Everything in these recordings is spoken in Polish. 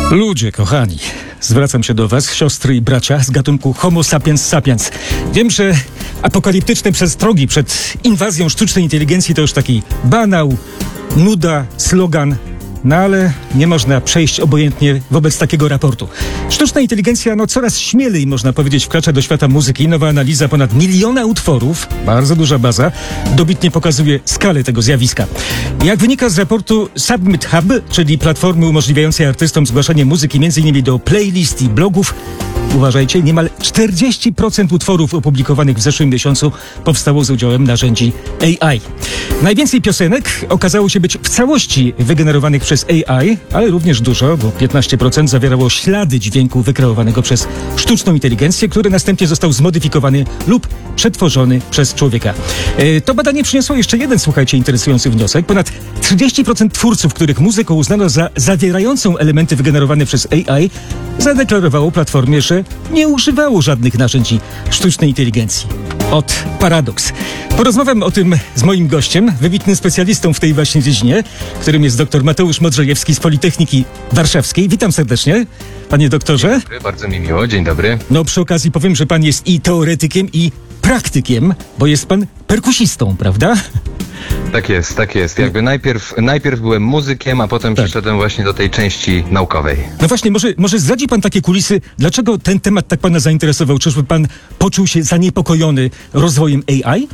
Ludzie, kochani, zwracam się do was, siostry i bracia z gatunku Homo sapiens sapiens. Wiem, że apokaliptyczne przestrogi przed inwazją sztucznej inteligencji to już taki banał, nuda, slogan. No ale nie można przejść obojętnie wobec takiego raportu. Sztuczna inteligencja coraz śmielej, można powiedzieć, wkracza do świata muzyki. Nowa analiza ponad 1 miliona utworów, bardzo duża baza, dobitnie pokazuje skalę tego zjawiska. Jak wynika z raportu Submit Hub, czyli platformy umożliwiającej artystom zgłaszanie muzyki m.in. do playlist i blogów, uważajcie, niemal 40% utworów opublikowanych w zeszłym miesiącu powstało z udziałem narzędzi AI. Najwięcej piosenek okazało się być w całości wygenerowanych przez AI, ale również dużo, bo 15% zawierało ślady dźwięku wykreowanego przez sztuczną inteligencję, który następnie został zmodyfikowany lub przetworzony przez człowieka. To badanie przyniosło jeszcze jeden, słuchajcie, interesujący wniosek. Ponad 30% twórców, których muzykę uznano za zawierającą elementy wygenerowane przez AI, zadeklarowało platformie, że nie używało żadnych narzędzi sztucznej inteligencji. Paradoks. Porozmawiam o tym z moim gościem, wybitnym specjalistą w tej właśnie dziedzinie, którym jest dr Mateusz Modrzejewski z Politechniki Warszawskiej. Witam serdecznie, panie doktorze. Dzień dobry, bardzo mi miło, dzień dobry. Przy okazji powiem, że pan jest i teoretykiem, i praktykiem, bo jest pan perkusistą, prawda? Tak jest. Jakby najpierw byłem muzykiem, a potem przeszedłem właśnie do tej części naukowej. No właśnie, może zdradzi pan takie kulisy, dlaczego ten temat tak pana zainteresował? Czyżby pan poczuł się zaniepokojony rozwojem AI?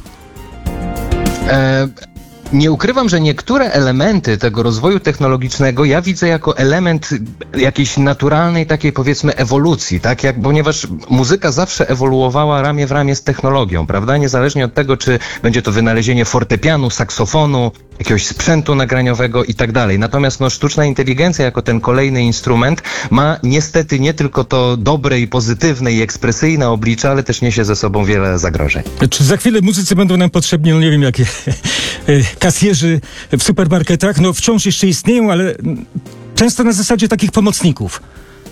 Nie ukrywam, że niektóre elementy tego rozwoju technologicznego ja widzę jako element jakiejś naturalnej takiej, powiedzmy, ewolucji, tak? Ponieważ muzyka zawsze ewoluowała ramię w ramię z technologią, prawda? Niezależnie od tego, czy będzie to wynalezienie fortepianu, saksofonu, jakiegoś sprzętu nagraniowego i tak dalej. Natomiast sztuczna inteligencja jako ten kolejny instrument ma niestety nie tylko to dobre i pozytywne i ekspresyjne oblicze, ale też niesie ze sobą wiele zagrożeń. Czy za chwilę muzycy będą nam potrzebni, nie wiem jakie kasjerzy w supermarketach? Wciąż jeszcze istnieją, ale często na zasadzie takich pomocników.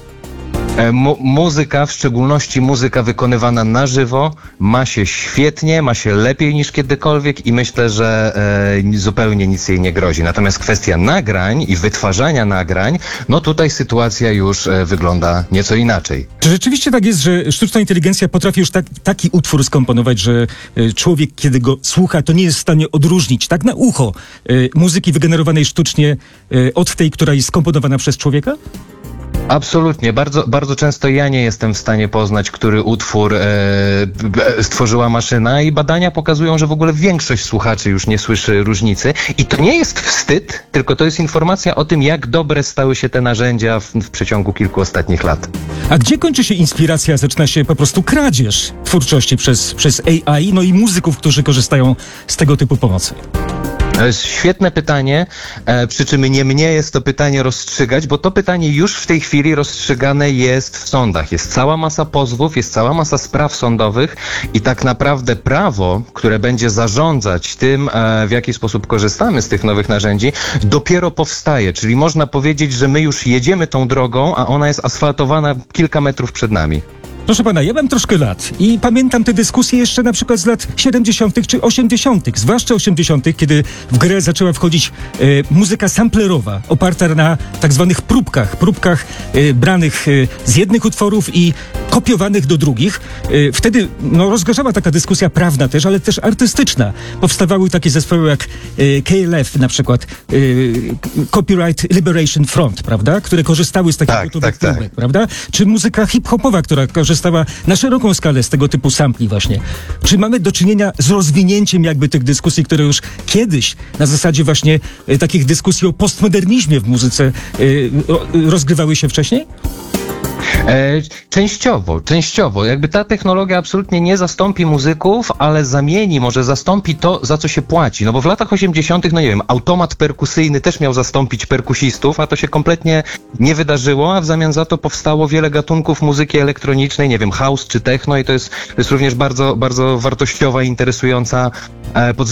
Muzyka, w szczególności muzyka wykonywana na żywo, ma się świetnie, ma się lepiej niż kiedykolwiek i myślę, że zupełnie nic jej nie grozi. Natomiast kwestia nagrań i wytwarzania nagrań, tutaj sytuacja już wygląda nieco inaczej. Czy rzeczywiście tak jest, że sztuczna inteligencja potrafi już taki utwór skomponować, że człowiek, kiedy go słucha, to nie jest w stanie odróżnić tak na ucho muzyki wygenerowanej sztucznie od tej, która jest skomponowana przez człowieka? Absolutnie. Bardzo często ja nie jestem w stanie poznać, który utwór stworzyła maszyna i badania pokazują, że w ogóle większość słuchaczy już nie słyszy różnicy. I to nie jest wstyd, tylko to jest informacja o tym, jak dobre stały się te narzędzia w przeciągu kilku ostatnich lat. A gdzie kończy się inspiracja, zaczyna się po prostu kradzież twórczości przez AI, i muzyków, którzy korzystają z tego typu pomocy? To jest świetne pytanie, przy czym nie mnie jest to pytanie rozstrzygać, bo to pytanie już w tej chwili rozstrzygane jest w sądach. Jest cała masa pozwów, jest cała masa spraw sądowych i tak naprawdę prawo, które będzie zarządzać tym, w jaki sposób korzystamy z tych nowych narzędzi, dopiero powstaje. Czyli można powiedzieć, że my już jedziemy tą drogą, a ona jest asfaltowana kilka metrów przed nami. Proszę pana, ja mam troszkę lat i pamiętam te dyskusje jeszcze na przykład z lat 70. czy 80., zwłaszcza 80., kiedy w grę zaczęła wchodzić muzyka samplerowa, oparta na tak zwanych próbkach branych z jednych utworów i kopiowanych do drugich. Wtedy rozgorzała taka dyskusja prawna też, ale też artystyczna. Powstawały takie zespoły jak KLF na przykład, Copyright Liberation Front, prawda, które korzystały z takich próbek, prawda? Czy muzyka hip-hopowa, która korzystała na szeroką skalę z tego typu sampli właśnie. Czy mamy do czynienia z rozwinięciem jakby tych dyskusji, które już kiedyś na zasadzie właśnie takich dyskusji o postmodernizmie w muzyce rozgrywały się wcześniej? Częściowo. Jakby ta technologia absolutnie nie zastąpi muzyków, ale może zastąpi to, za co się płaci. Bo w latach 80., automat perkusyjny też miał zastąpić perkusistów, a to się kompletnie nie wydarzyło, a w zamian za to powstało wiele gatunków muzyki elektronicznej, house czy techno i to jest również bardzo, bardzo wartościowa i interesująca pod